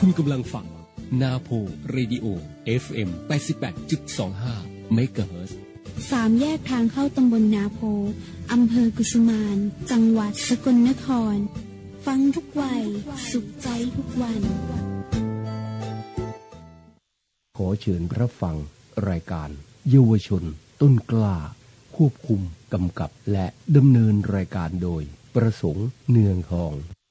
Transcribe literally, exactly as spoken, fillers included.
คุณกำลังฟังนาโพเรดิโอ เอฟ เอ็ม แปดสิบแปดจุดสองห้า เมกะเฮิรตซ์สามแยกทางเข้าตำบลนาโพอำเภอกุสุมานจังหวัดสกลนครฟังทุกวัยสุขใจทุกวันขอเชิญรับฟังรายการเยาวชนต้นกล้าควบคุมกำกับและดำเนินรายการโดยประสงค์เนืองทอง